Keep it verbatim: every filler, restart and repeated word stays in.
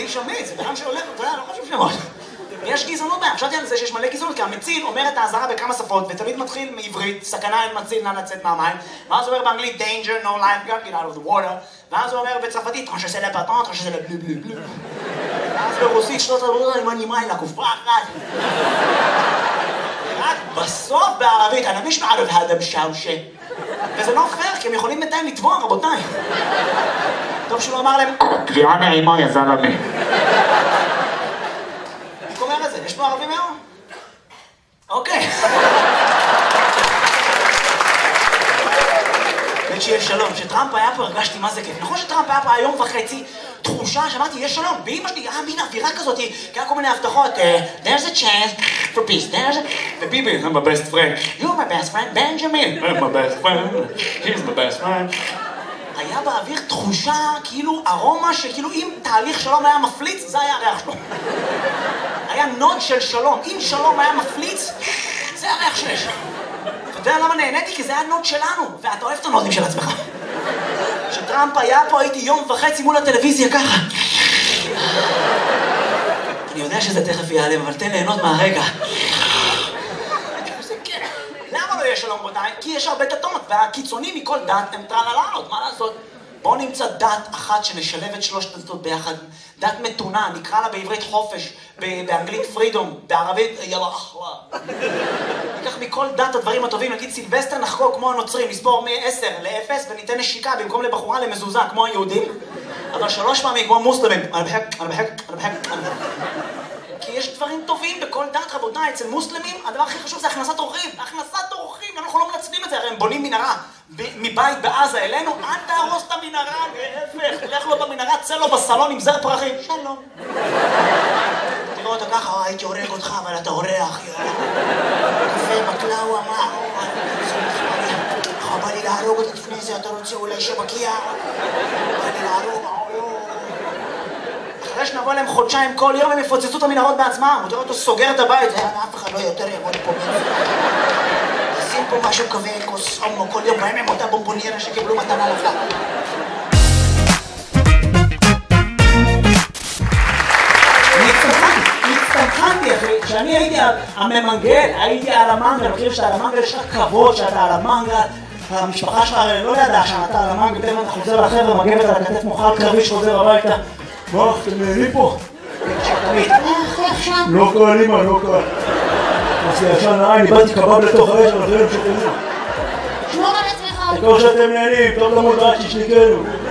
איש אמיץ, זה בן שהולך, אתה יודע, לא חושב שמות. יש גזענות בהם, חשבתי על זה שיש מלא גזענות, כי המציל אומר את האזהרה בכמה שפות, ותמיד מתחיל מעברית, סכנה אין מציל, נא לצאת מהמים, ואז הוא אומר באנגלית, danger, no life, get out of the water, ואז הוא אומר בצרפתית, טרנש שזה לפרטון, טרנש שזה לבלו בלו בלו. ואז ברוסית, שלוש עבודה, עם אני מים לקופה אחת. רק בסוף בערבית, אני מיש מערב האדם שאושה. וזה לא פייר, כי הם יכולים בינתיים לתבוע, רבותיי. טוב שהוא אמר להם, קריאה נעימה יא זלמה. איך אומר את זה? יש פה ערבים היום? אוקיי. באמת שיהיה שלום. כשטראמפ היה פה הרגשתי מה זה כיף. נכון שטראמפ היה פה היום וחצי תחושה שאמרתי, יש שלום. באמא שלי, אה, מין אווירה כזאת, כי היה כל מיני הבטחות. There's a chance for peace. There's a... וביבי, I'm my best friend. You're my best friend, Benjamin. I'm my best friend. He's my best friend. היה באוויר תחושה, כאילו, ארומה שכאילו אם תהליך שלום היה מפליץ, זה היה הריח שלו. היה נוד של שלום. אם שלום היה מפליץ, זה הריח שיש. אתה יודע למה נהניתי? כי זה היה נוד שלנו, ואתה אוהב את הנודים של עצמך. כשטראמפ היה פה, הייתי יום וחצי מול הטלוויזיה ככה. אני יודע שזה תכף ייעלם, אבל תן ליהנות מהרגע. למה לא יהיה שלום רבותיי? כי יש הרבה דתות, והקיצונים מכל דת הם טרללות, מה לעשות? בואו נמצא דת אחת שנשלב את שלושת הדתות ביחד. דת מתונה, נקרא לה בעברית חופש, באנגלית פרידום, בערבית יאללה אחלה. ניקח מכל דת הדברים הטובים, נגיד סילבסטר נחגוג כמו הנוצרים, נספור מ-עשר ל-אפס וניתן נשיקה במקום לבחורה למזוזה כמו היהודים, אבל שלוש פעמים כמו מוסלמים. אני בחק, אני בחק, אני בחק, אני בחק. כי יש דברים טובים בכל דת, רבותיי. אצל מוסלמים הדבר הכי חשוב זה הכנסת אורחים. הכנסת אורחים, אנחנו לא מנצלים את זה, הרי הם בונים מנהרה מבית בעזה אלינו, אל תהרוס את המנהרה, להפך, לך לו במנהרה, צא לו בסלון עם זר פרחים, שלום. תראו אותו ככה, הייתי הורג אותך, אבל אתה אורח, קפה, בקלאווה, מה? בא לי להרוג אותך לפני זה, אתה רוצה אולי שבקיע? בא לי להרוג, אחרי שנבוא להם חודשיים כל יום הם יפוצצו את המנהרות בעצמם, הוא תראה אותו סוגר את הבית, אף אחד לא יותר יבוא לפה מזה. שים פה משהו כזה, כוס עמו כל יום, בהם הם אותה בומבוניירה שקיבלו מתנה נפלה. הצטמחנתי אחי, כשאני הייתי הממנגל, הייתי על המנגל, מכיר שאתה על המנגל, יש לך כבוד שאתה על המנגל, המשפחה שלך לא ידעה שאתה על המנגל, פתאום אתה חוזר לחבר'ה, מגבת על הכתף מוחל קרבי שחוזר הביתה. מה, אתם נהנים פה? לא קל, אמא, לא קל. אז ישן העין, איבדתי קבב לתוך האש, אבל זה לא שתנו. שמור על עצמך. תקור שאתם נהנים, טוב למות עד שישניקנו.